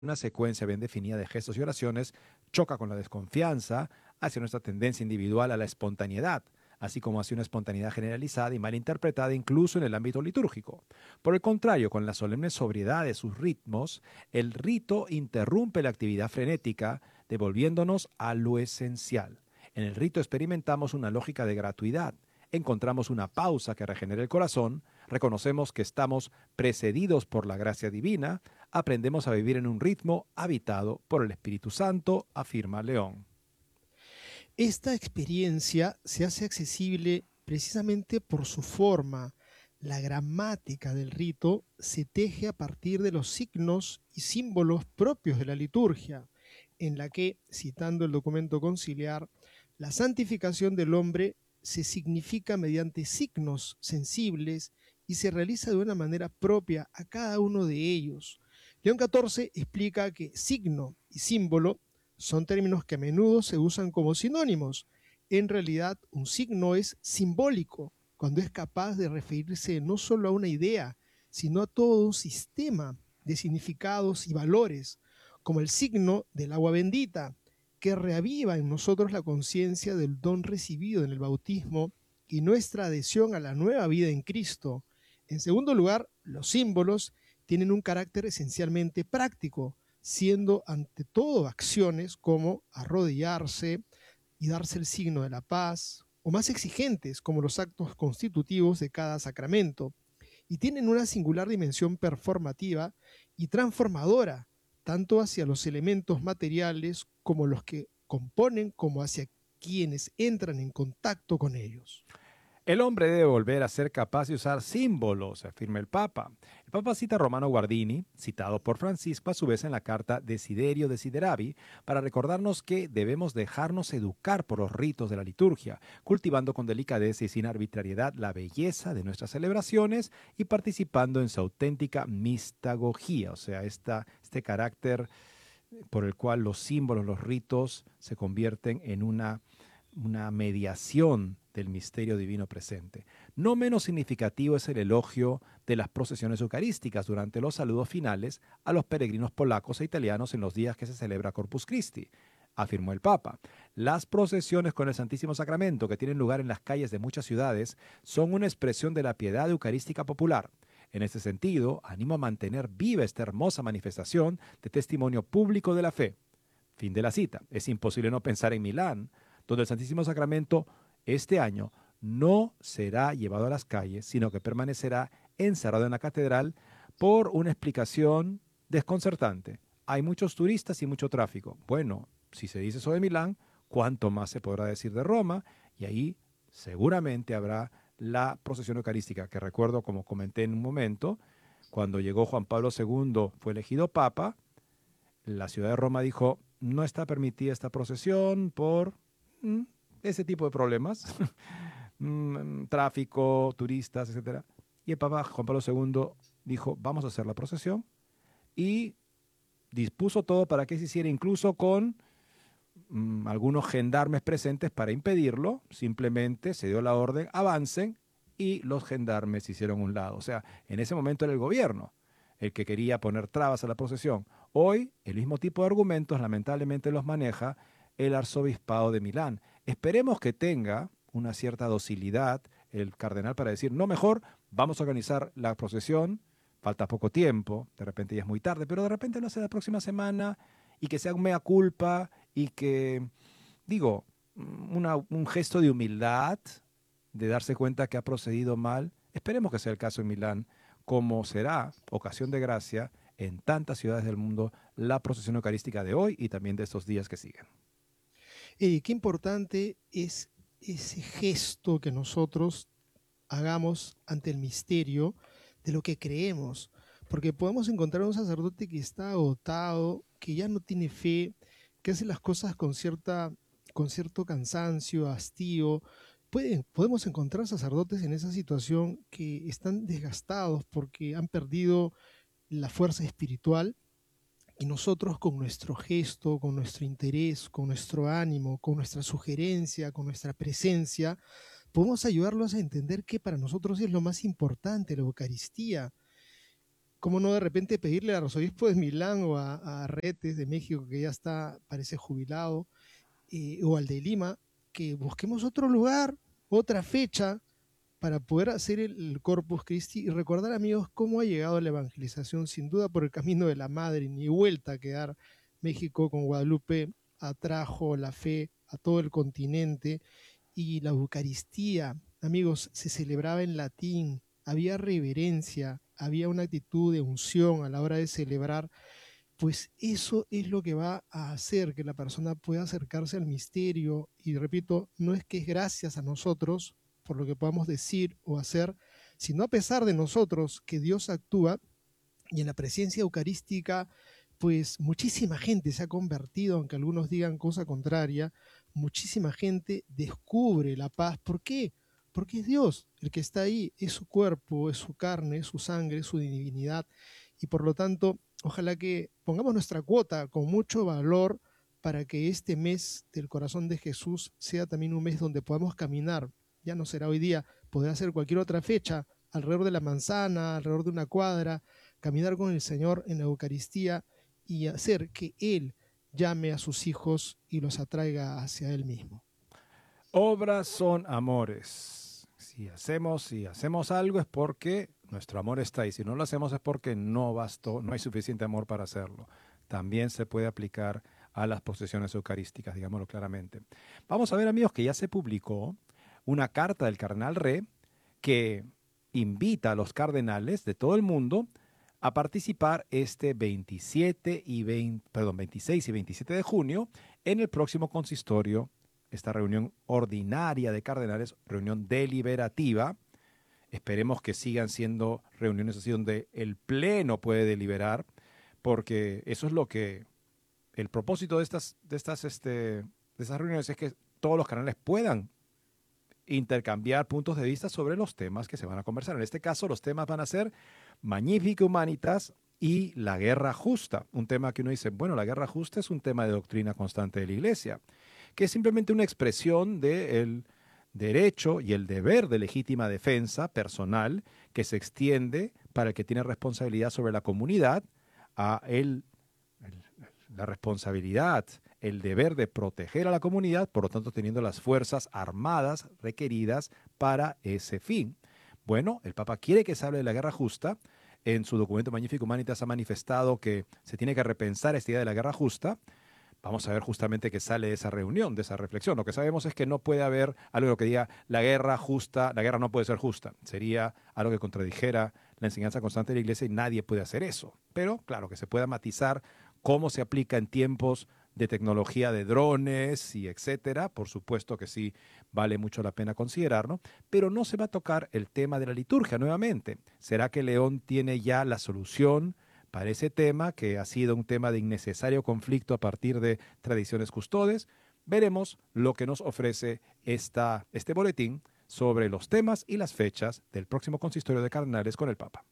Una secuencia bien definida de gestos y oraciones choca con la desconfianza hacia nuestra tendencia individual a la espontaneidad, así como hacia una espontaneidad generalizada y mal interpretada incluso en el ámbito litúrgico. Por el contrario, con la solemne sobriedad de sus ritmos, el rito interrumpe la actividad frenética, devolviéndonos a lo esencial. En el rito experimentamos una lógica de gratuidad, encontramos una pausa que regenera el corazón, reconocemos que estamos precedidos por la gracia divina, aprendemos a vivir en un ritmo habitado por el Espíritu Santo, afirma León. Esta experiencia se hace accesible precisamente por su forma. La gramática del rito se teje a partir de los signos y símbolos propios de la liturgia, en la que, citando el documento conciliar, la santificación del hombre se significa mediante signos sensibles y se realiza de una manera propia a cada uno de ellos. León XIV explica que signo y símbolo son términos que a menudo se usan como sinónimos. En realidad, un signo es simbólico cuando es capaz de referirse no solo a una idea, sino a todo un sistema de significados y valores, como el signo del agua bendita, que reaviva en nosotros la conciencia del don recibido en el bautismo y nuestra adhesión a la nueva vida en Cristo. En segundo lugar, los símbolos tienen un carácter esencialmente práctico, siendo ante todo acciones como arrodillarse y darse el signo de la paz, o más exigentes como los actos constitutivos de cada sacramento, y tienen una singular dimensión performativa y transformadora, tanto hacia los elementos materiales como los que componen, como hacia quienes entran en contacto con ellos. El hombre debe volver a ser capaz de usar símbolos, afirma el Papa. El Papa cita a Romano Guardini, citado por Francisco a su vez en la carta Desiderio Desideravi, para recordarnos que debemos dejarnos educar por los ritos de la liturgia, cultivando con delicadeza y sin arbitrariedad la belleza de nuestras celebraciones y participando en su auténtica mistagogía, o sea, este carácter por el cual los símbolos, los ritos se convierten en una mediación del misterio divino presente. No menos significativo es el elogio de las procesiones eucarísticas durante los saludos finales a los peregrinos polacos e italianos en los días que se celebra Corpus Christi, afirmó el Papa. Las procesiones con el Santísimo Sacramento que tienen lugar en las calles de muchas ciudades son una expresión de la piedad eucarística popular. En este sentido, animo a mantener viva esta hermosa manifestación de testimonio público de la fe. Fin de la cita. Es imposible no pensar en Milán, donde el Santísimo Sacramento este año no será llevado a las calles, sino que permanecerá encerrado en la catedral por una explicación desconcertante. Hay muchos turistas y mucho tráfico. Bueno, si se dice eso de Milán, ¿cuánto más se podrá decir de Roma? Y ahí seguramente habrá la procesión eucarística, que recuerdo, como comenté en un momento, cuando llegó Juan Pablo II, fue elegido papa, la ciudad de Roma dijo, no está permitida esta procesión por mm, ese tipo de problemas, tráfico, turistas, etcétera. Y el Papa Juan Pablo II dijo, vamos a hacer la procesión y dispuso todo para que se hiciera, incluso con algunos gendarmes presentes para impedirlo. Simplemente se dio la orden, avancen, y los gendarmes se hicieron a un lado. O sea, en ese momento era el gobierno el que quería poner trabas a la procesión. Hoy, el mismo tipo de argumentos lamentablemente los maneja el arzobispado de Milán. Esperemos que tenga una cierta docilidad el cardenal para decir, no, mejor vamos a organizar la procesión, falta poco tiempo, de repente ya es muy tarde, pero de repente lo hace la próxima semana y que sea un mea culpa y que, digo, un gesto de humildad, de darse cuenta que ha procedido mal. Esperemos que sea el caso en Milán, como será ocasión de gracia en tantas ciudades del mundo la procesión eucarística de hoy y también de estos días que siguen. Qué importante es ese gesto que nosotros hagamos ante el misterio de lo que creemos, porque podemos encontrar un sacerdote que está agotado, que ya no tiene fe, que hace las cosas con cierto cansancio, hastío. Podemos encontrar sacerdotes en esa situación que están desgastados porque han perdido la fuerza espiritual, y nosotros con nuestro gesto, con nuestro interés, con nuestro ánimo, con nuestra sugerencia, con nuestra presencia, podemos ayudarlos a entender que para nosotros es lo más importante, la Eucaristía. ¿Cómo no de repente pedirle al arzobispo de Milán o a Retes de México, que ya está, parece jubilado, o al de Lima, que busquemos otro lugar, otra fecha, para poder hacer el Corpus Christi y recordar, amigos, cómo ha llegado la evangelización, sin duda por el camino de la madre, ni vuelta a quedar. México con Guadalupe atrajo la fe a todo el continente y la Eucaristía, amigos, se celebraba en latín, había reverencia, había una actitud de unción a la hora de celebrar. Pues eso es lo que va a hacer que la persona pueda acercarse al misterio. Y repito, no es que es gracias a nosotros por lo que podamos decir o hacer, sino a pesar de nosotros que Dios actúa. Y en la presencia eucarística, pues muchísima gente se ha convertido, aunque algunos digan cosa contraria, muchísima gente descubre la paz. ¿Por qué? Porque es Dios el que está ahí, es su cuerpo, es su carne, es su sangre, es su divinidad. Y por lo tanto, ojalá que pongamos nuestra cuota con mucho valor para que este mes del corazón de Jesús sea también un mes donde podamos caminar. Ya no será hoy día, podrá ser cualquier otra fecha, alrededor de la manzana, alrededor de una cuadra, caminar con el Señor en la Eucaristía y hacer que Él llame a sus hijos y los atraiga hacia Él mismo. Obras son amores. Si hacemos algo es porque nuestro amor está ahí. Si no lo hacemos es porque no bastó, no hay suficiente amor para hacerlo. También se puede aplicar a las posesiones eucarísticas, digámoslo claramente. Vamos a ver, amigos, que ya se publicó una carta del cardenal Re que invita a los cardenales de todo el mundo a participar este 26 y 27 de junio en el próximo consistorio, esta reunión ordinaria de cardenales, reunión deliberativa. Esperemos que sigan siendo reuniones así donde el pleno puede deliberar, porque eso es lo que el propósito de estas reuniones es que todos los cardenales puedan intercambiar puntos de vista sobre los temas que se van a conversar. En este caso, los temas van a ser Magnificat Humanitas y la guerra justa. Un tema que uno dice, bueno, la guerra justa es un tema de doctrina constante de la Iglesia, que es simplemente una expresión del derecho y el deber de legítima defensa personal que se extiende para el que tiene responsabilidad sobre la comunidad a la responsabilidad, el deber de proteger a la comunidad, por lo tanto teniendo las fuerzas armadas requeridas para ese fin. Bueno, el Papa quiere que se hable de la guerra justa. En su documento Magnificat Humanitas ha manifestado que se tiene que repensar esta idea de la guerra justa. Vamos a ver justamente qué sale de esa reunión, de esa reflexión. Lo que sabemos es que no puede haber algo que diga la guerra justa, la guerra no puede ser justa. Sería algo que contradijera la enseñanza constante de la Iglesia y nadie puede hacer eso. Pero claro, que se pueda matizar cómo se aplica en tiempos de tecnología de drones y etcétera, por supuesto que sí vale mucho la pena considerarlo, pero no se va a tocar el tema de la liturgia nuevamente. ¿Será que León tiene ya la solución para ese tema, que ha sido un tema de innecesario conflicto a partir de tradiciones custodes? Veremos lo que nos ofrece este boletín sobre los temas y las fechas del próximo consistorio de cardenales con el Papa.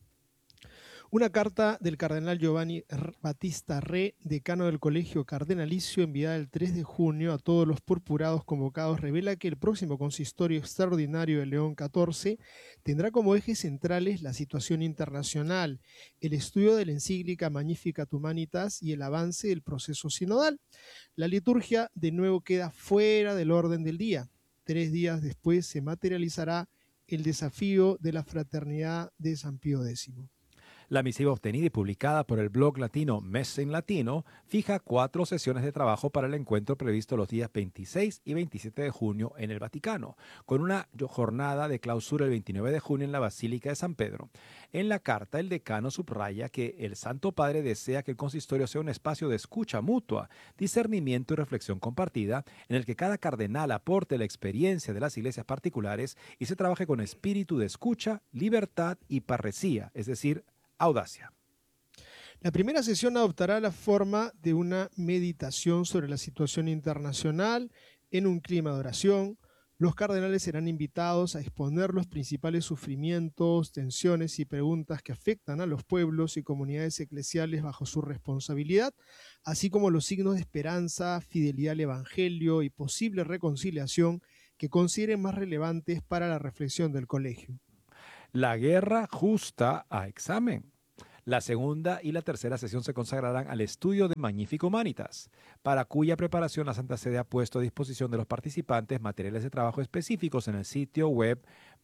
Una carta del cardenal Giovanni Battista Re, decano del Colegio Cardenalicio, enviada el 3 de junio a todos los purpurados convocados, revela que el próximo consistorio extraordinario de León XIV tendrá como ejes centrales la situación internacional, el estudio de la encíclica Magnificat Humanitas y el avance del proceso sinodal. La liturgia de nuevo queda fuera del orden del día. 3 días después se materializará el desafío de la fraternidad de San Pío X. La misiva obtenida y publicada por el blog latino Messe in Latino fija 4 sesiones de trabajo para el encuentro previsto los días 26 y 27 de junio en el Vaticano, con una jornada de clausura el 29 de junio en la Basílica de San Pedro. En la carta, el decano subraya que el Santo Padre desea que el consistorio sea un espacio de escucha mutua, discernimiento y reflexión compartida, en el que cada cardenal aporte la experiencia de las iglesias particulares y se trabaje con espíritu de escucha, libertad y parresía, es decir, audacia. La primera sesión adoptará la forma de una meditación sobre la situación internacional en un clima de oración. Los cardenales serán invitados a exponer los principales sufrimientos, tensiones y preguntas que afectan a los pueblos y comunidades eclesiales bajo su responsabilidad, así como los signos de esperanza, fidelidad al Evangelio y posible reconciliación que consideren más relevantes para la reflexión del colegio. La guerra justa a examen. La segunda y la tercera sesión se consagrarán al estudio de Magnifica Humanitas, para cuya preparación la Santa Sede ha puesto a disposición de los participantes materiales de trabajo específicos en el sitio web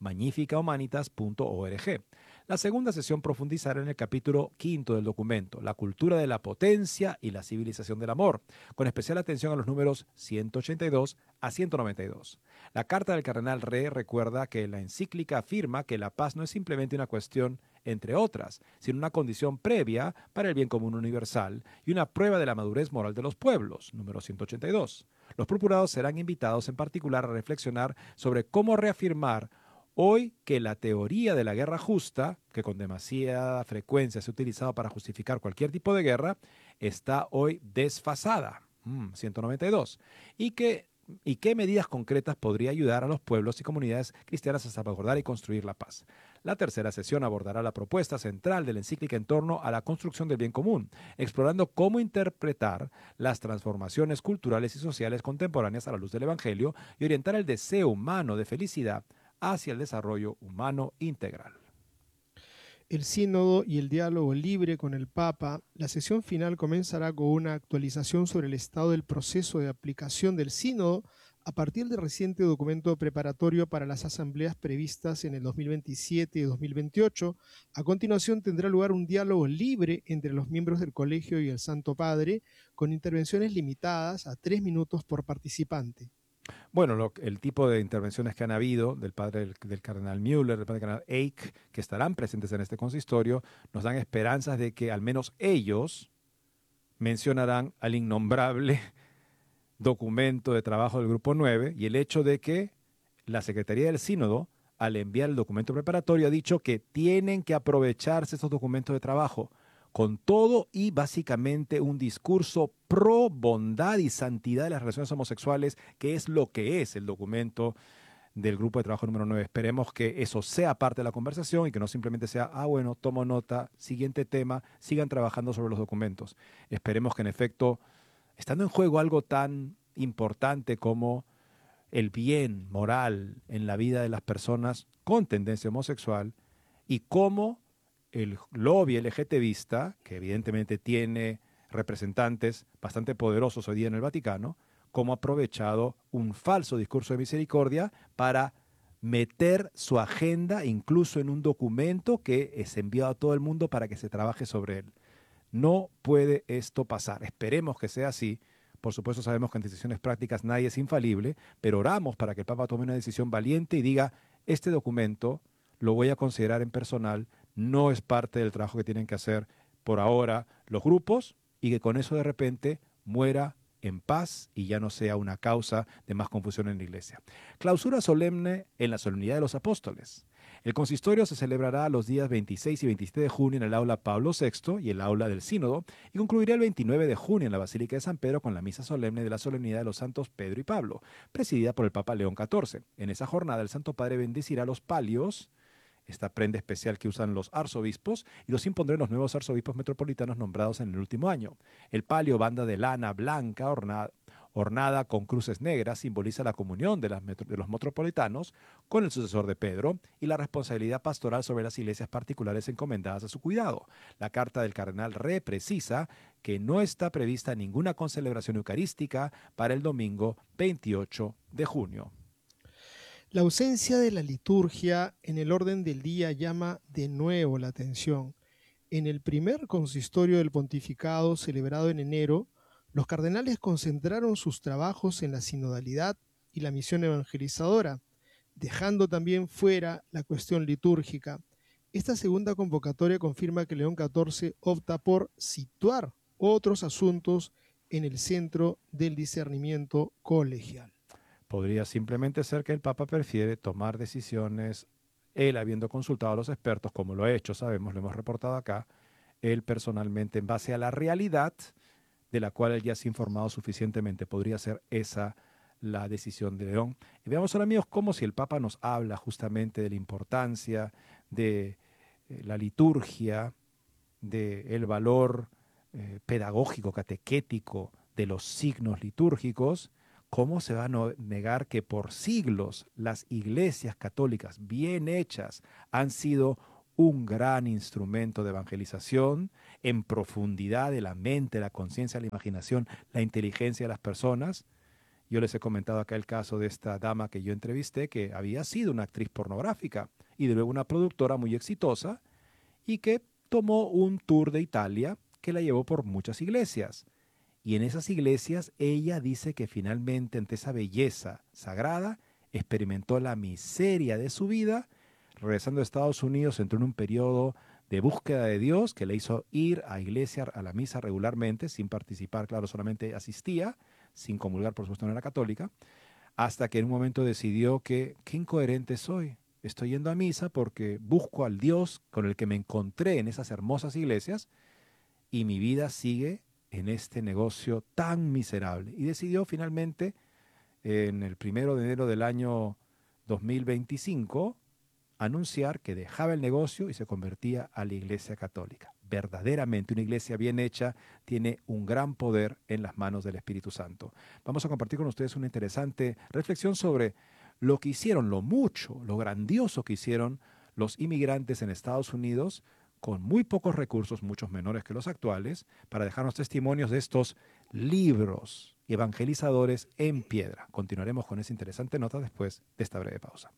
magnificahumanitas.org. La segunda sesión profundizará en el capítulo quinto del documento, la cultura de la potencia y la civilización del amor, con especial atención a los números 182 a 192. La carta del cardenal Re recuerda que la encíclica afirma que la paz no es simplemente una cuestión entre otras, sino una condición previa para el bien común universal y una prueba de la madurez moral de los pueblos, número 182. Los purpurados serán invitados en particular a reflexionar sobre cómo reafirmar hoy que la teoría de la guerra justa, que con demasiada frecuencia se ha utilizado para justificar cualquier tipo de guerra, está hoy desfasada, 192, y qué medidas concretas podría ayudar a los pueblos y comunidades cristianas a salvaguardar y construir la paz. La tercera sesión abordará la propuesta central de la encíclica en torno a la construcción del bien común, explorando cómo interpretar las transformaciones culturales y sociales contemporáneas a la luz del Evangelio y orientar el deseo humano de felicidad hacia el desarrollo humano integral. El sínodo y el diálogo libre con el Papa, la sesión final comenzará con una actualización sobre el estado del proceso de aplicación del sínodo a partir del reciente documento preparatorio para las asambleas previstas en el 2027 y 2028. A continuación tendrá lugar un diálogo libre entre los miembros del colegio y el Santo Padre, con intervenciones limitadas a 3 minutos por participante. Bueno, el tipo de intervenciones que han habido del padre del cardenal Müller, del padre del cardenal Eck, que estarán presentes en este consistorio, nos dan esperanzas de que al menos ellos mencionarán al innombrable documento de trabajo del Grupo 9 y el hecho de que la Secretaría del Sínodo, al enviar el documento preparatorio, ha dicho que tienen que aprovecharse estos documentos de trabajo con todo y básicamente un discurso pro bondad y santidad de las relaciones homosexuales, que es lo que es el documento del grupo de trabajo número 9. Esperemos que eso sea parte de la conversación y que no simplemente sea, bueno, tomo nota, siguiente tema, sigan trabajando sobre los documentos. Esperemos que en efecto, estando en juego algo tan importante como el bien moral en la vida de las personas con tendencia homosexual y cómo el lobby LGTBista, que evidentemente tiene representantes bastante poderosos hoy día en el Vaticano, cómo ha aprovechado un falso discurso de misericordia para meter su agenda incluso en un documento que es enviado a todo el mundo para que se trabaje sobre él. No puede esto pasar. Esperemos que sea así. Por supuesto sabemos que en decisiones prácticas nadie es infalible, pero oramos para que el Papa tome una decisión valiente y diga, este documento lo voy a considerar en personal, no es parte del trabajo que tienen que hacer por ahora los grupos y que con eso de repente muera en paz y ya no sea una causa de más confusión en la iglesia. Clausura solemne en la solemnidad de los apóstoles. El consistorio se celebrará los días 26 y 27 de junio en el aula Pablo VI y el aula del Sínodo y concluirá el 29 de junio en la Basílica de San Pedro con la misa solemne de la solemnidad de los santos Pedro y Pablo, presidida por el Papa León XIV. En esa jornada el Santo Padre bendecirá los palios, esta prenda especial que usan los arzobispos, y los impondrá en los nuevos arzobispos metropolitanos nombrados en el último año. El palio, banda de lana blanca ornada con cruces negras, simboliza la comunión de los metropolitanos con el sucesor de Pedro y la responsabilidad pastoral sobre las iglesias particulares encomendadas a su cuidado. La carta del cardenal Re precisa que no está prevista ninguna concelebración eucarística para el domingo 28 de junio. La ausencia de la liturgia en el orden del día llama de nuevo la atención. En el primer consistorio del pontificado celebrado en enero, los cardenales concentraron sus trabajos en la sinodalidad y la misión evangelizadora, dejando también fuera la cuestión litúrgica. Esta segunda convocatoria confirma que León XIV opta por situar otros asuntos en el centro del discernimiento colegial. Podría simplemente ser que el Papa prefiere tomar decisiones, él habiendo consultado a los expertos, como lo ha hecho, sabemos, lo hemos reportado acá, él personalmente en base a la realidad de la cual él ya se ha informado suficientemente. Podría ser esa la decisión de León. Y veamos ahora, amigos, como si el Papa nos habla justamente de la importancia de la liturgia, del valor pedagógico, catequético de los signos litúrgicos. ¿Cómo se va a negar que por siglos las iglesias católicas bien hechas han sido un gran instrumento de evangelización en profundidad de la mente, la conciencia, la imaginación, la inteligencia de las personas. Yo les he comentado acá el caso de esta dama que yo entrevisté, que había sido una actriz pornográfica y de luego una productora muy exitosa y que tomó un tour de Italia que la llevó por muchas iglesias. Y en esas iglesias ella dice que finalmente ante esa belleza sagrada experimentó la miseria de su vida. Regresando a Estados Unidos entró en un periodo de búsqueda de Dios que le hizo ir a iglesia, a la misa regularmente, sin participar, claro, solamente asistía, sin comulgar, por supuesto no era católica, hasta que en un momento decidió que qué incoherente soy. Estoy yendo a misa porque busco al Dios con el que me encontré en esas hermosas iglesias y mi vida sigue en este negocio tan miserable. Y decidió finalmente, en el 1 de enero del año 2025, anunciar que dejaba el negocio y se convertía a la Iglesia Católica. Verdaderamente, una iglesia bien hecha tiene un gran poder en las manos del Espíritu Santo. Vamos a compartir con ustedes una interesante reflexión sobre lo que hicieron, lo mucho, lo grandioso que hicieron los inmigrantes en Estados Unidos con muy pocos recursos, muchos menores que los actuales, para dejarnos testimonios de estos libros evangelizadores en piedra. Continuaremos con esa interesante nota después de esta breve pausa.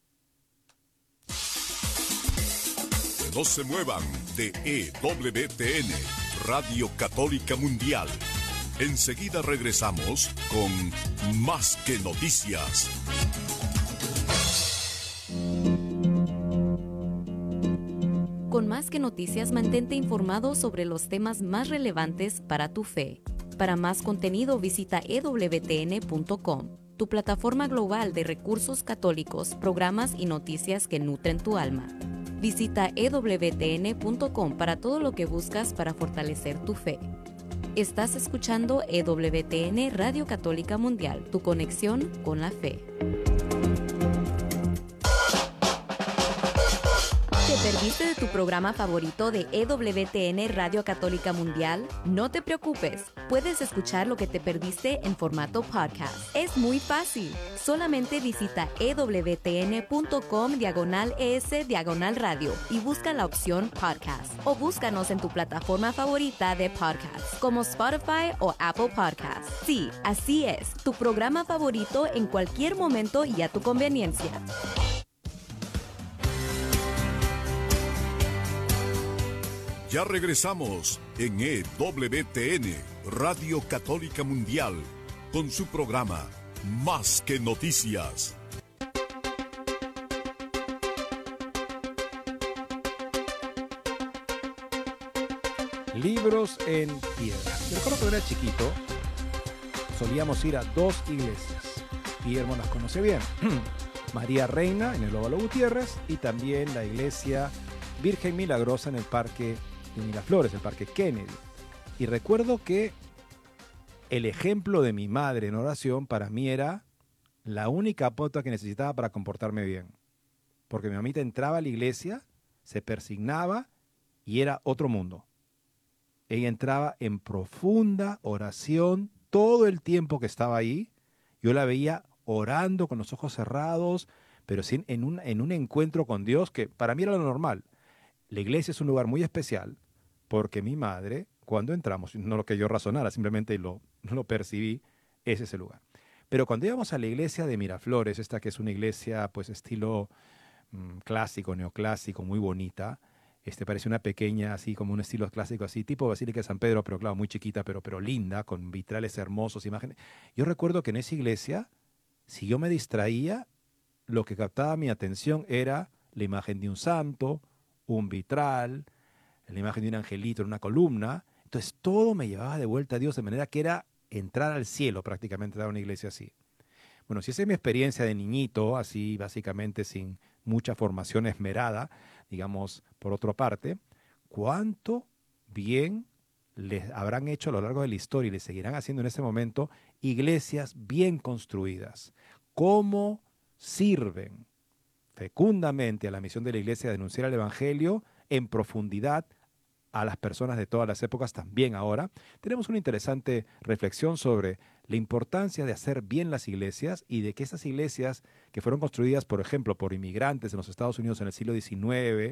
No se muevan de EWTN, Radio Católica Mundial. Enseguida regresamos con Más que Noticias. Con Más que Noticias, mantente informado sobre los temas más relevantes para tu fe. Para más contenido, visita ewtn.com, tu plataforma global de recursos católicos, programas y noticias que nutren tu alma. Visita ewtn.com para todo lo que buscas para fortalecer tu fe. Estás escuchando EWTN Radio Católica Mundial, tu conexión con la fe. ¿Te perdiste de tu programa favorito de EWTN Radio Católica Mundial? No te preocupes, puedes escuchar lo que te perdiste en formato podcast. Es muy fácil. Solamente visita ewtn.com/es/radio y busca la opción podcast. O búscanos en tu plataforma favorita de podcast, como Spotify o Apple Podcasts. Sí, así es, tu programa favorito en cualquier momento y a tu conveniencia. Ya regresamos en EWTN, Radio Católica Mundial, con su programa Más que Noticias. Libros en piedra. Yo recuerdo que era chiquito, solíamos ir a dos iglesias. Guillermo las conoce bien. María Reina en el Óvalo Gutiérrez y también la iglesia Virgen Milagrosa en el Parque de Miraflores, el Parque Kennedy. Y recuerdo que el ejemplo de mi madre en oración para mí era la única pauta que necesitaba para comportarme bien. Porque mi mamita entraba a la iglesia, se persignaba y era otro mundo. Ella entraba en profunda oración todo el tiempo que estaba ahí. Yo la veía orando con los ojos cerrados, pero sí en un encuentro con Dios que para mí era lo normal. La iglesia es un lugar muy especial porque mi madre, cuando entramos, no lo que yo razonara, simplemente lo percibí, es ese lugar. Pero cuando íbamos a la iglesia de Miraflores, esta que es una iglesia pues estilo clásico, neoclásico, muy bonita, parece una pequeña, así como un estilo clásico, así tipo Basílica de San Pedro, pero claro, muy chiquita, pero linda, con vitrales hermosos, imágenes. Yo recuerdo que en esa iglesia, si yo me distraía, lo que captaba mi atención era la imagen de un santo, un vitral, la imagen de un angelito en una columna. Entonces todo me llevaba de vuelta a Dios, de manera que era entrar al cielo prácticamente a una iglesia así. Bueno, si esa es mi experiencia de niñito, así básicamente sin mucha formación esmerada, digamos, por otra parte, ¿cuánto bien les habrán hecho a lo largo de la historia y les seguirán haciendo en este momento iglesias bien construidas? ¿Cómo sirven fecundamente a la misión de la iglesia de denunciar el evangelio en profundidad a las personas de todas las épocas, también ahora? Tenemos una interesante reflexión sobre la importancia de hacer bien las iglesias y de que esas iglesias que fueron construidas, por ejemplo, por inmigrantes en los Estados Unidos en el siglo XIX,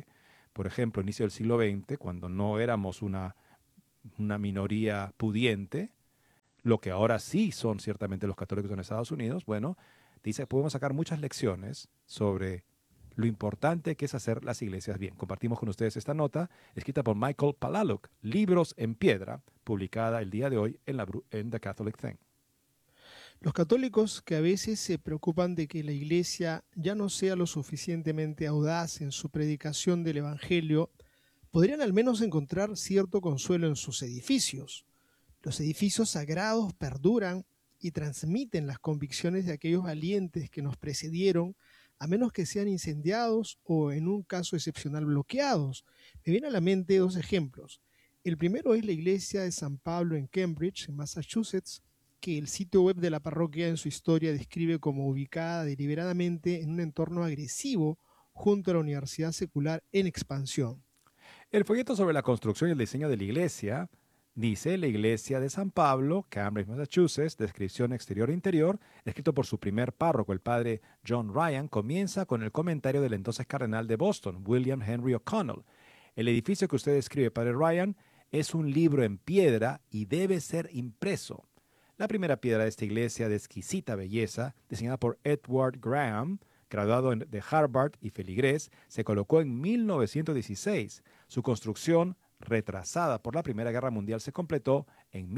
por ejemplo, inicio del siglo XX, cuando no éramos una minoría pudiente, lo que ahora sí son ciertamente los católicos en Estados Unidos, bueno, dice, podemos sacar muchas lecciones sobre lo importante que es hacer las iglesias bien. Compartimos con ustedes esta nota, escrita por Michael Palaluk, Libros en Piedra, publicada el día de hoy en The Catholic Thing. Los católicos que a veces se preocupan de que la iglesia ya no sea lo suficientemente audaz en su predicación del Evangelio, podrían al menos encontrar cierto consuelo en sus edificios. Los edificios sagrados perduran y transmiten las convicciones de aquellos valientes que nos precedieron, a menos que sean incendiados o, en un caso excepcional, bloqueados. Me vienen a la mente dos ejemplos. El primero es la iglesia de San Pablo en Cambridge, en Massachusetts, que el sitio web de la parroquia en su historia describe como ubicada deliberadamente en un entorno agresivo junto a la universidad secular en expansión. El folleto sobre la construcción y el diseño de la iglesia dice: la iglesia de San Pablo, Cambridge, Massachusetts, descripción exterior e interior, escrito por su primer párroco, el padre John Ryan, comienza con el comentario del entonces cardenal de Boston, William Henry O'Connell. El edificio que usted describe, padre Ryan, es un libro en piedra y debe ser impreso. La primera piedra de esta iglesia de exquisita belleza, diseñada por Edward Graham, graduado de Harvard y feligrés, se colocó en 1916. Su construcción, retrasada por la Primera Guerra Mundial, se completó en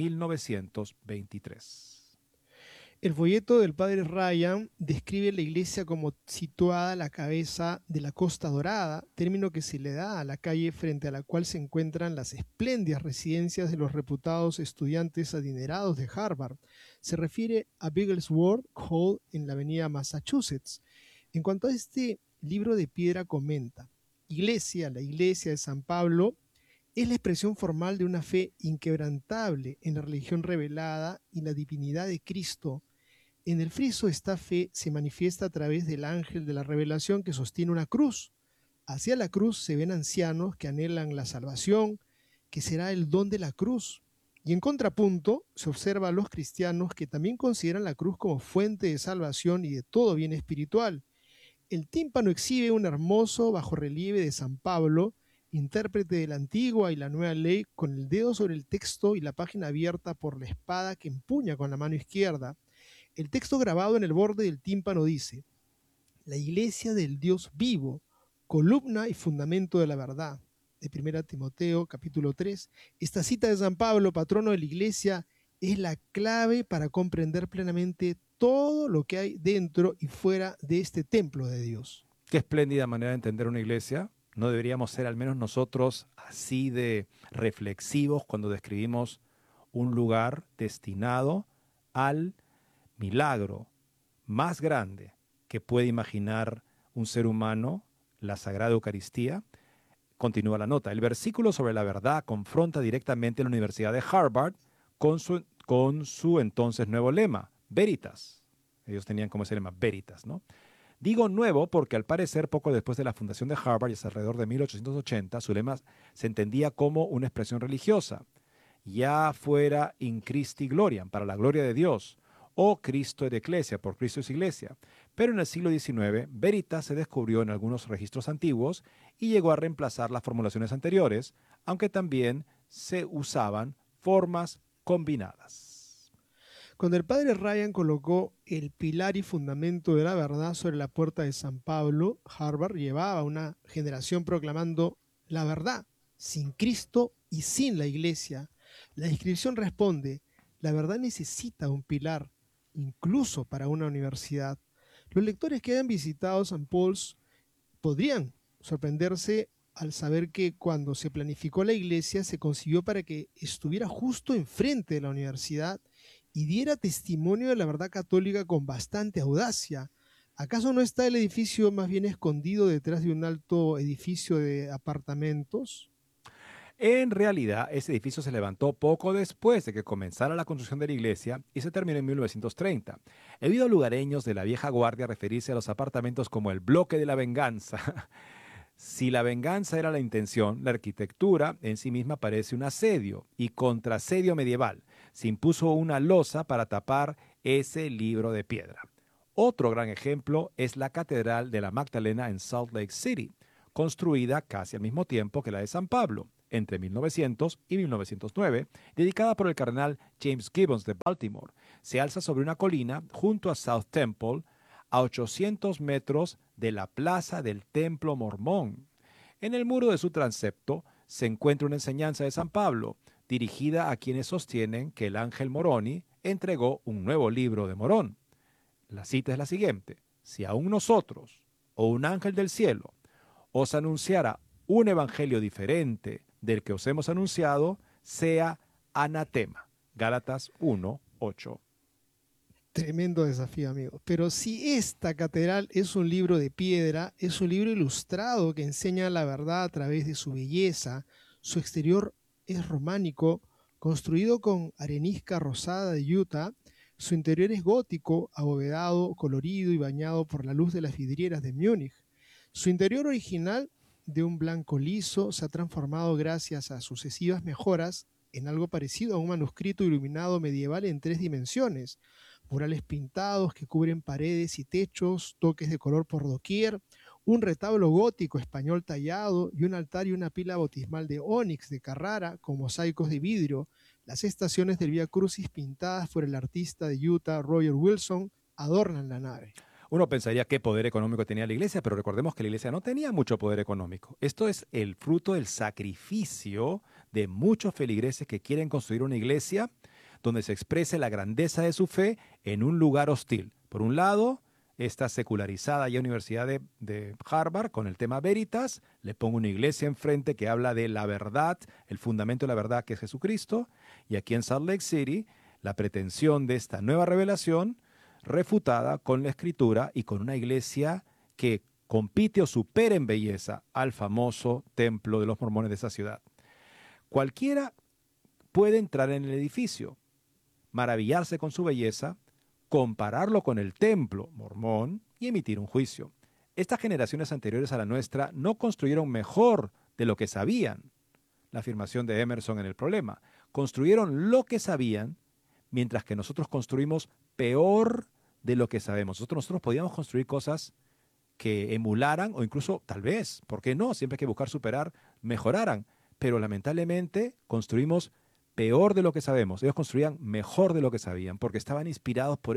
1923. El folleto del padre Ryan describe la iglesia como situada a la cabeza de la Costa Dorada, término que se le da a la calle frente a la cual se encuentran las espléndidas residencias de los reputados estudiantes adinerados de Harvard. Se refiere a Bigglesworth Hall en la avenida Massachusetts. En cuanto a este libro de piedra comenta: la iglesia de San Pablo, es la expresión formal de una fe inquebrantable en la religión revelada y la divinidad de Cristo. En el friso esta fe se manifiesta a través del ángel de la revelación que sostiene una cruz. Hacia la cruz se ven ancianos que anhelan la salvación, que será el don de la cruz. Y en contrapunto se observa a los cristianos que también consideran la cruz como fuente de salvación y de todo bien espiritual. El tímpano exhibe un hermoso bajorrelieve de San Pablo, intérprete de la antigua y la nueva ley, con el dedo sobre el texto y la página abierta por la espada que empuña con la mano izquierda. El texto grabado en el borde del tímpano dice: la iglesia del Dios vivo, columna y fundamento de la verdad. De 1 Timoteo, capítulo 3. Esta cita de San Pablo, patrono de la iglesia, es la clave para comprender plenamente todo lo que hay dentro y fuera de este templo de Dios. Qué espléndida manera de entender una iglesia. ¿No deberíamos ser al menos nosotros así de reflexivos cuando describimos un lugar destinado al milagro más grande que puede imaginar un ser humano, la Sagrada Eucaristía? Continúa la nota. El versículo sobre la verdad confronta directamente a la Universidad de Harvard con su entonces nuevo lema, Veritas. Ellos tenían como ese lema, Veritas, ¿no? Digo nuevo porque al parecer poco después de la fundación de Harvard, y es alrededor de 1880, su lema se entendía como una expresión religiosa, ya fuera in Christi gloriam, para la gloria de Dios, o Cristo et Ecclesia, por Cristo es iglesia. Pero en el siglo XIX, Veritas se descubrió en algunos registros antiguos y llegó a reemplazar las formulaciones anteriores, aunque también se usaban formas combinadas. Cuando el padre Ryan colocó el pilar y fundamento de la verdad sobre la puerta de San Pablo, Harvard llevaba una generación proclamando la verdad, sin Cristo y sin la iglesia. La inscripción responde: la verdad necesita un pilar, incluso para una universidad. Los lectores que hayan visitado St. Paul's podrían sorprenderse al saber que cuando se planificó la iglesia se concibió para que estuviera justo enfrente de la universidad y diera testimonio de la verdad católica con bastante audacia. ¿Acaso no está el edificio más bien escondido detrás de un alto edificio de apartamentos? En realidad, ese edificio se levantó poco después de que comenzara la construcción de la iglesia y se terminó en 1930. He oído lugareños de la vieja guardia referirse a los apartamentos como el bloque de la venganza. Si la venganza era la intención, la arquitectura en sí misma parece un asedio y contrasedio medieval. Se impuso una losa para tapar ese libro de piedra. Otro gran ejemplo es la Catedral de la Magdalena en Salt Lake City. construida casi al mismo tiempo que la de San Pablo, entre 1900 y 1909, dedicada por el cardenal James Gibbons de Baltimore. Se alza sobre una colina junto a South Temple, a 800 metros de la plaza del Templo Mormón. En el muro de su transepto se encuentra una enseñanza de San Pablo, dirigida a quienes sostienen que el ángel Moroni entregó un nuevo libro de Morón. La cita es la siguiente: si aún nosotros, o un ángel del cielo, os anunciara un evangelio diferente del que os hemos anunciado, sea anatema. Gálatas 1:8. Tremendo desafío, amigo. Pero si esta catedral es un libro de piedra, es un libro ilustrado que enseña la verdad a través de su belleza. Su exterior es románico, construido con arenisca rosada de Utah. Su interior es gótico, abovedado, colorido y bañado por la luz de las vidrieras de Múnich. Su interior original, de un blanco liso, se ha transformado gracias a sucesivas mejoras en algo parecido a un manuscrito iluminado medieval en 3 dimensiones. Murales pintados que cubren paredes y techos, toques de color por doquier, un retablo gótico español tallado y un altar y una pila bautismal de ónix de Carrara con mosaicos de vidrio. Las estaciones del Vía Crucis pintadas por el artista de Utah, Roger Wilson, adornan la nave. Uno pensaría qué poder económico tenía la iglesia, pero recordemos que la iglesia no tenía mucho poder económico. Esto es el fruto del sacrificio de muchos feligreses que quieren construir una iglesia donde se exprese la grandeza de su fe en un lugar hostil. Por un lado, esta secularizada ya Universidad de Harvard con el tema Veritas, le pongo una iglesia enfrente que habla de la verdad, el fundamento de la verdad que es Jesucristo, y aquí en Salt Lake City, la pretensión de esta nueva revelación refutada con la Escritura y con una iglesia que compite o supera en belleza al famoso templo de los mormones de esa ciudad. Cualquiera puede entrar en el edificio, maravillarse con su belleza, compararlo con el templo mormón y emitir un juicio. Estas generaciones anteriores a la nuestra no construyeron mejor de lo que sabían. La afirmación de Emerson en El Problema. Construyeron lo que sabían, mientras que nosotros construimos peor de lo que sabemos. Nosotros podíamos construir cosas que emularan o incluso, tal vez, ¿por qué no? Siempre hay que buscar superar, mejoraran. Pero lamentablemente construimos peor de lo que sabemos. Ellos construían mejor de lo que sabían, porque estaban inspirados por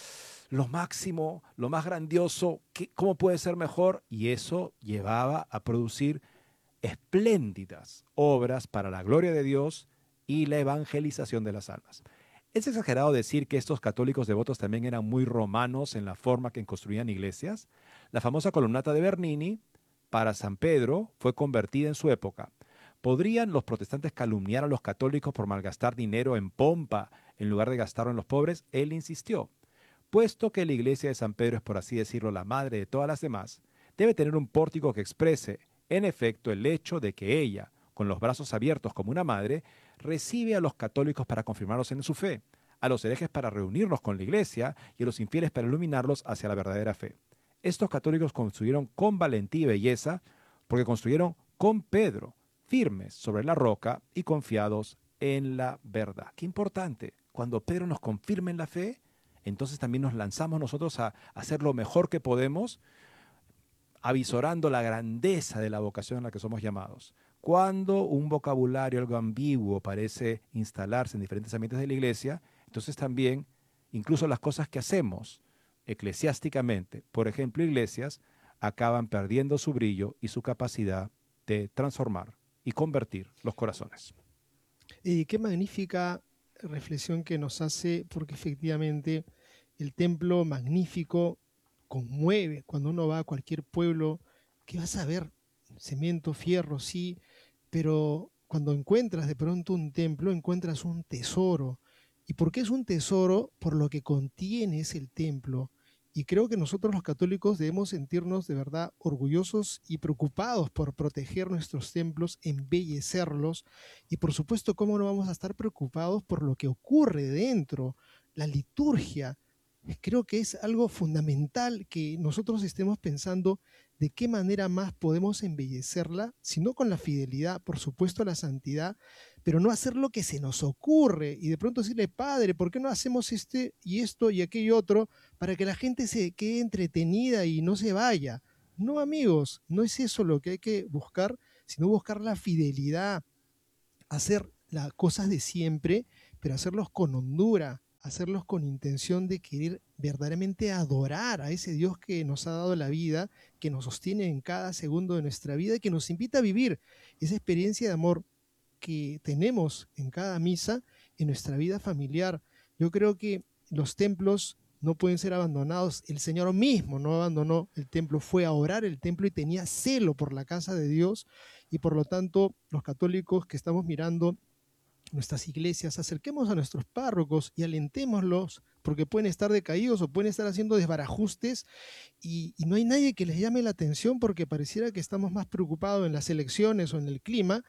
lo máximo, lo más grandioso, ¿cómo puede ser mejor? Y eso llevaba a producir espléndidas obras para la gloria de Dios y la evangelización de las almas. ¿Es exagerado decir que estos católicos devotos también eran muy romanos en la forma que construían iglesias? La famosa columnata de Bernini para San Pedro fue convertida en su época. ¿Podrían los protestantes calumniar a los católicos por malgastar dinero en pompa en lugar de gastarlo en los pobres? Él insistió. Puesto que la iglesia de San Pedro es, por así decirlo, la madre de todas las demás, debe tener un pórtico que exprese, en efecto, el hecho de que ella, con los brazos abiertos como una madre, recibe a los católicos para confirmarlos en su fe, a los herejes para reunirlos con la iglesia y a los infieles para iluminarlos hacia la verdadera fe. Estos católicos construyeron con valentía y belleza porque construyeron con Pedro, firmes sobre la roca y confiados en la verdad. Qué importante, cuando Pedro nos confirma en la fe, entonces también nos lanzamos nosotros a hacer lo mejor que podemos, avisorando la grandeza de la vocación a la que somos llamados. Cuando un vocabulario algo ambiguo parece instalarse en diferentes ambientes de la iglesia, entonces también, incluso las cosas que hacemos eclesiásticamente, por ejemplo, iglesias, acaban perdiendo su brillo y su capacidad de transformar y convertir los corazones. Y qué magnífica reflexión que nos hace, porque efectivamente el templo magnífico conmueve. Cuando uno va a cualquier pueblo, ¿qué vas a ver? Cemento, fierro, sí, pero cuando encuentras de pronto un templo, encuentras un tesoro. ¿Y por qué es un tesoro? Por lo que contiene ese templo. Y creo que nosotros los católicos debemos sentirnos de verdad orgullosos y preocupados por proteger nuestros templos, embellecerlos. Y por supuesto, ¿cómo no vamos a estar preocupados por lo que ocurre dentro? La liturgia. Creo que es algo fundamental que nosotros estemos pensando de qué manera más podemos embellecerla, si no con la fidelidad, por supuesto, la santidad, pero no hacer lo que se nos ocurre y de pronto decirle, Padre, ¿por qué no hacemos esto y aquello otro para que la gente se quede entretenida y no se vaya? No, amigos, no es eso lo que hay que buscar, sino buscar la fidelidad, hacer las cosas de siempre, pero hacerlos con hondura, hacerlos con intención de querer verdaderamente adorar a ese Dios que nos ha dado la vida, que nos sostiene en cada segundo de nuestra vida y que nos invita a vivir esa experiencia de amor que tenemos en cada misa en nuestra vida familiar. Yo creo que los templos no pueden ser abandonados. El Señor mismo no abandonó el templo, fue a orar el templo y tenía celo por la casa de Dios, y por lo tanto los católicos que estamos mirando nuestras iglesias, acerquemos a nuestros párrocos y alentémoslos, porque pueden estar decaídos o pueden estar haciendo desbarajustes y no hay nadie que les llame la atención, porque pareciera que estamos más preocupados en las elecciones o en el clima,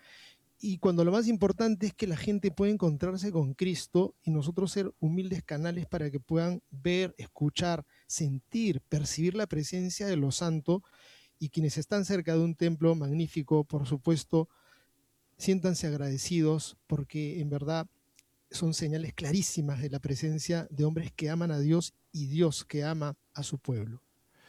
y cuando lo más importante es que la gente pueda encontrarse con Cristo y nosotros ser humildes canales para que puedan ver, escuchar, sentir, percibir la presencia de lo santo. Y quienes están cerca de un templo magnífico, por supuesto, siéntanse agradecidos, porque en verdad son señales clarísimas de la presencia de hombres que aman a Dios y Dios que ama a su pueblo.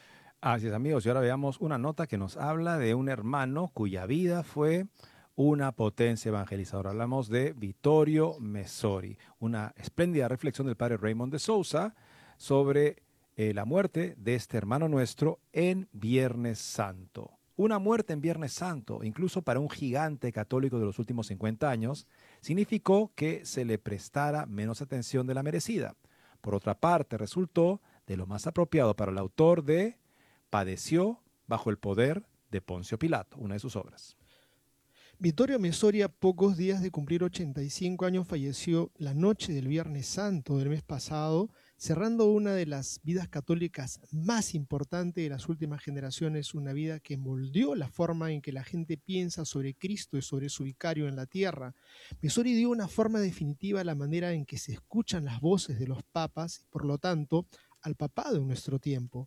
Así es, amigos, y ahora veamos una nota que nos habla de un hermano cuya vida fue una potencia evangelizadora. Hablamos de Vittorio Messori, una espléndida reflexión del padre Raymond de Souza sobre la muerte de este hermano nuestro en Viernes Santo. Una muerte en Viernes Santo, incluso para un gigante católico de los últimos 50 años, significó que se le prestara menos atención de la merecida. Por otra parte, resultó de lo más apropiado para el autor de Padeció bajo el poder de Poncio Pilato, una de sus obras. Vittorio Messori, a pocos días de cumplir 85 años, falleció la noche del Viernes Santo del mes pasado, cerrando una de las vidas católicas más importantes de las últimas generaciones, una vida que moldeó la forma en que la gente piensa sobre Cristo y sobre su vicario en la tierra. Messori dio una forma definitiva a la manera en que se escuchan las voces de los papas y, por lo tanto, al papado en nuestro tiempo.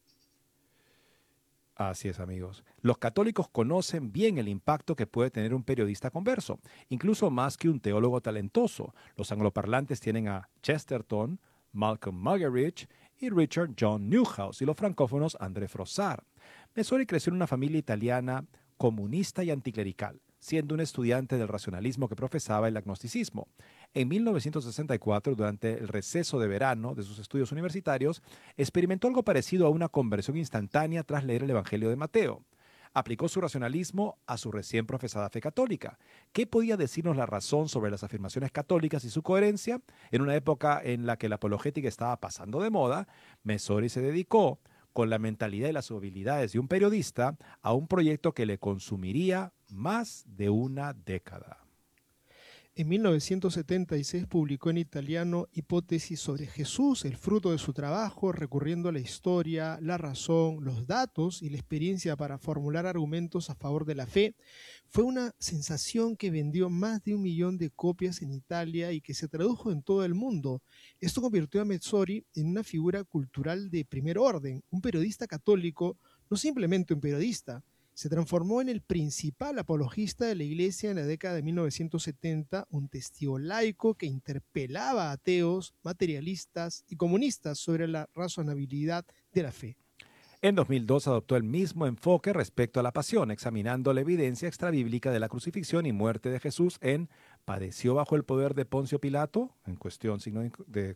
Así es, amigos. Los católicos conocen bien el impacto que puede tener un periodista converso, incluso más que un teólogo talentoso. Los angloparlantes tienen a Chesterton, Malcolm Muggeridge y Richard John Newhouse, y los francófonos André Frossard. Messori creció en una familia italiana comunista y anticlerical, siendo un estudiante del racionalismo que profesaba el agnosticismo. En 1964, durante el receso de verano de sus estudios universitarios, experimentó algo parecido a una conversión instantánea tras leer el Evangelio de Mateo. Aplicó su racionalismo a su recién profesada fe católica. ¿Qué podía decirnos la razón sobre las afirmaciones católicas y su coherencia? En una época en la que la apologética estaba pasando de moda, Messori se dedicó, con la mentalidad y las habilidades de un periodista, a un proyecto que le consumiría más de una década. En 1976 publicó en italiano Hipótesis sobre Jesús, el fruto de su trabajo, recurriendo a la historia, la razón, los datos y la experiencia para formular argumentos a favor de la fe. Fue una sensación que vendió más de 1 millón de copias en Italia y que se tradujo en todo el mundo. Esto convirtió a Messori en una figura cultural de primer orden, un periodista católico, no simplemente un periodista. Se transformó en el principal apologista de la Iglesia en la década de 1970, un testigo laico que interpelaba a ateos, materialistas y comunistas sobre la razonabilidad de la fe. En 2002 adoptó el mismo enfoque respecto a la pasión, examinando la evidencia extrabíblica de la crucifixión y muerte de Jesús en ¿Padeció bajo el poder de Poncio Pilato? En cuestión, signo de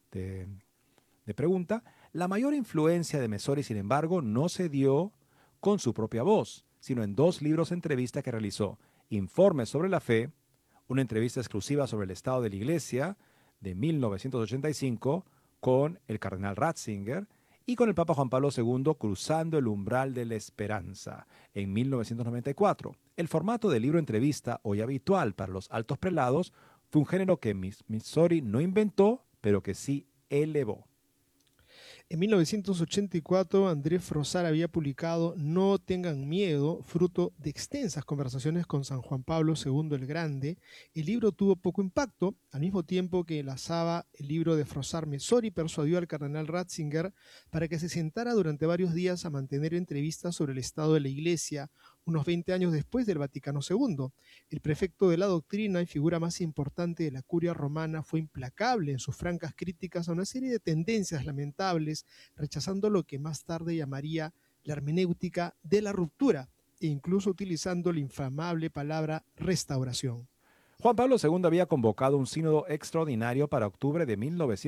pregunta. La mayor influencia de Messori, sin embargo, no se dio con su propia voz, sino en 2 libros de entrevista que realizó: Informes sobre la fe, una entrevista exclusiva sobre el estado de la Iglesia de 1985 con el cardenal Ratzinger, y con el Papa Juan Pablo II, Cruzando el umbral de la esperanza, en 1994. El formato de libro-entrevista, hoy habitual para los altos prelados, fue un género que Messori no inventó, pero que sí elevó. En 1984, André Frossard había publicado No tengan miedo, fruto de extensas conversaciones con San Juan Pablo II el Grande. El libro tuvo poco impacto, al mismo tiempo que enlazaba el libro de Frossard. Messori persuadió al cardenal Ratzinger para que se sentara durante varios días a mantener entrevistas sobre el estado de la Iglesia, unos 20 años después del Vaticano II. El prefecto de la doctrina y figura más importante de la curia romana fue implacable en sus francas críticas a una serie de tendencias lamentables, rechazando lo que más tarde llamaría la hermenéutica de la ruptura, e incluso utilizando la infamable palabra restauración. Juan Pablo II había convocado un sínodo extraordinario para octubre de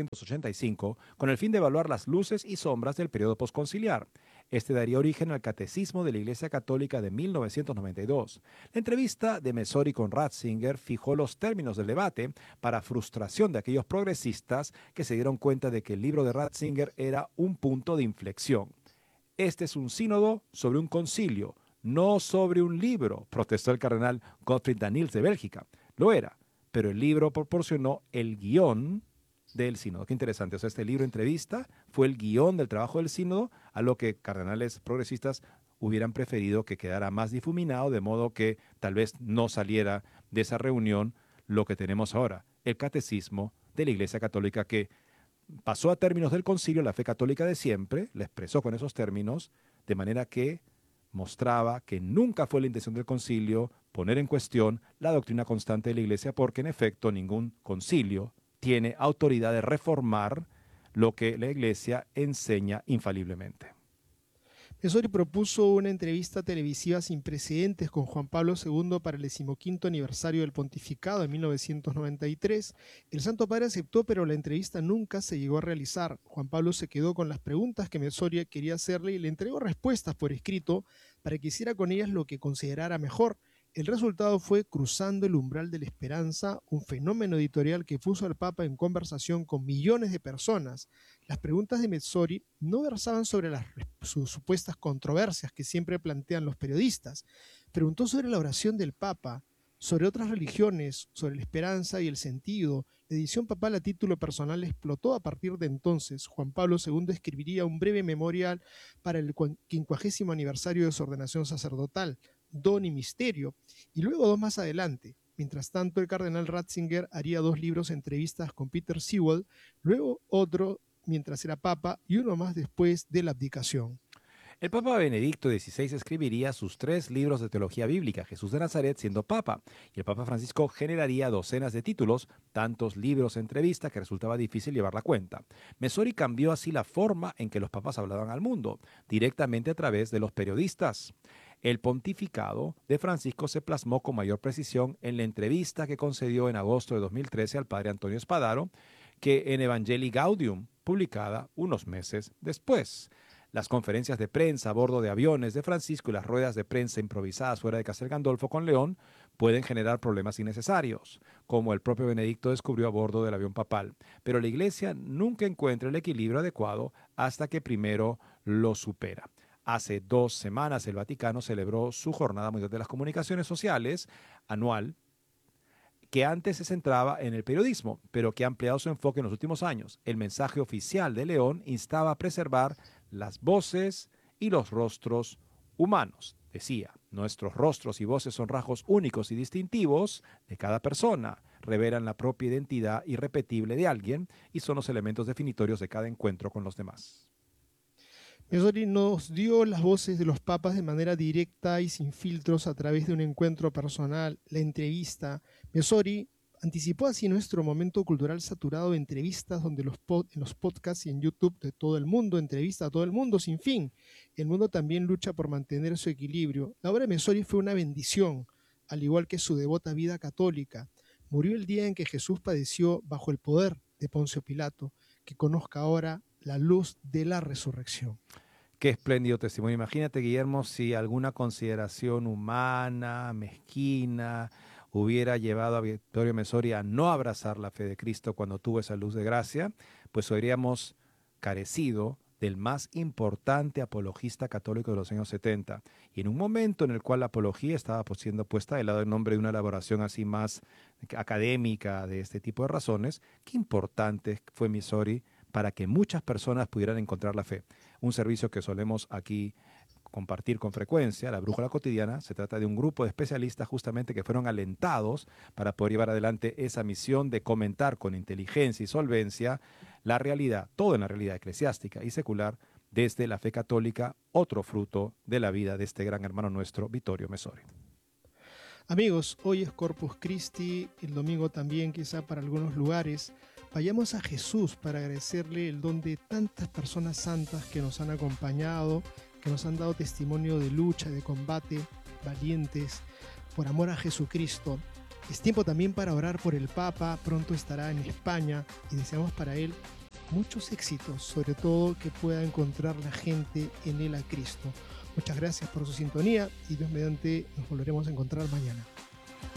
1985 con el fin de evaluar las luces y sombras del periodo posconciliar. Este daría origen al Catecismo de la Iglesia Católica de 1992. La entrevista de Messori con Ratzinger fijó los términos del debate para frustración de aquellos progresistas que se dieron cuenta de que el libro de Ratzinger era un punto de inflexión. Este es un sínodo sobre un concilio, no sobre un libro, protestó el cardenal Gottfried Daniels de Bélgica. Lo era, pero el libro proporcionó el guión del sínodo. Qué interesante. O sea, este libro entrevista fue el guión del trabajo del sínodo, a lo que cardenales progresistas hubieran preferido que quedara más difuminado, de modo que tal vez no saliera de esa reunión lo que tenemos ahora, el catecismo de la Iglesia Católica, que pasó a términos del concilio la fe católica de siempre, la expresó con esos términos, de manera que mostraba que nunca fue la intención del concilio poner en cuestión la doctrina constante de la Iglesia, porque en efecto ningún concilio tiene autoridad de reformar lo que la Iglesia enseña infaliblemente. Messori propuso una entrevista televisiva sin precedentes con Juan Pablo II para el 15º aniversario del pontificado en 1993. El Santo Padre aceptó, pero la entrevista nunca se llegó a realizar. Juan Pablo se quedó con las preguntas que Messori quería hacerle y le entregó respuestas por escrito para que hiciera con ellas lo que considerara mejor. El resultado fue Cruzando el umbral de la esperanza, un fenómeno editorial que puso al Papa en conversación con millones de personas. Las preguntas de Messori no versaban sobre sus supuestas controversias que siempre plantean los periodistas. Preguntó sobre la oración del Papa, sobre otras religiones, sobre la esperanza y el sentido. La edición papal a título personal explotó a partir de entonces. Juan Pablo II escribiría un breve memorial para el 50º aniversario de su ordenación sacerdotal, Don y Misterio, y luego dos más adelante. Mientras tanto, el cardenal Ratzinger haría 2 libros entrevistas con Peter Sewell, luego otro mientras era papa y uno más después de la abdicación. El Papa Benedicto XVI escribiría sus 3 libros de teología bíblica, Jesús de Nazaret siendo papa, y el Papa Francisco generaría docenas de títulos, tantos libros de entrevista que resultaba difícil llevar la cuenta. Messori cambió así la forma en que los papas hablaban al mundo, directamente a través de los periodistas. El pontificado de Francisco se plasmó con mayor precisión en la entrevista que concedió en agosto de 2013 al padre Antonio Spadaro, que en Evangelii Gaudium, publicada unos meses después. Las conferencias de prensa a bordo de aviones de Francisco y las ruedas de prensa improvisadas fuera de Castel Gandolfo con León pueden generar problemas innecesarios, como el propio Benedicto descubrió a bordo del avión papal. Pero la Iglesia nunca encuentra el equilibrio adecuado hasta que primero lo supera. Hace 2 semanas el Vaticano celebró su Jornada Mundial de las Comunicaciones Sociales anual, que antes se centraba en el periodismo, pero que ha ampliado su enfoque en los últimos años. El mensaje oficial de León instaba a preservar las voces y los rostros humanos. Decía, nuestros rostros y voces son rasgos únicos y distintivos de cada persona, revelan la propia identidad irrepetible de alguien y son los elementos definitorios de cada encuentro con los demás. Messori nos dio las voces de los papas de manera directa y sin filtros a través de un encuentro personal, la entrevista. Messori anticipó así nuestro momento cultural saturado de entrevistas, donde en los podcasts y en YouTube de todo el mundo, entrevista a todo el mundo sin fin. El mundo también lucha por mantener su equilibrio. La obra de Messori fue una bendición, al igual que su devota vida católica. Murió el día en que Jesús padeció bajo el poder de Poncio Pilato. Que conozca ahora la luz de la resurrección. Qué espléndido testimonio. Imagínate, Guillermo, si alguna consideración humana, mezquina, hubiera llevado a Vittorio Messori a no abrazar la fe de Cristo cuando tuvo esa luz de gracia, pues habríamos carecido del más importante apologista católico de los años 70. Y en un momento en el cual la apología estaba siendo puesta de lado en nombre de una elaboración así más académica de este tipo de razones, qué importante fue Messori para que muchas personas pudieran encontrar la fe. Un servicio que solemos aquí compartir con frecuencia, la Brújula Cotidiana. Se trata de un grupo de especialistas justamente que fueron alentados para poder llevar adelante esa misión de comentar con inteligencia y solvencia la realidad, todo en la realidad eclesiástica y secular, desde la fe católica, otro fruto de la vida de este gran hermano nuestro, Vittorio Messori. Amigos, hoy es Corpus Christi, el domingo también quizá para algunos lugares. Vayamos a Jesús para agradecerle el don de tantas personas santas que nos han acompañado que nos han dado testimonio de lucha, de combate, valientes, por amor a Jesucristo. Es tiempo también para orar por el Papa, pronto estará en España y deseamos para él muchos éxitos, sobre todo que pueda encontrar la gente en él a Cristo. Muchas gracias por su sintonía y Dios mediante nos volveremos a encontrar mañana.